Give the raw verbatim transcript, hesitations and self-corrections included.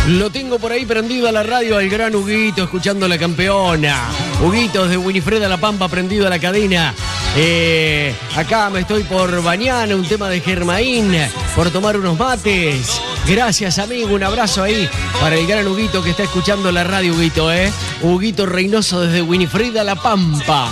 Lo tengo por ahí prendido a la radio al gran Huguito, escuchando La Campeona. Huguito desde Winifreda La Pampa, prendido a la cadena. Eh, acá me estoy por bañar, un tema de Germain, por tomar unos mates. Gracias, amigo, un abrazo ahí para el gran Huguito que está escuchando la radio, Huguito, ¿eh? Huguito Reynoso desde Winifreda La Pampa.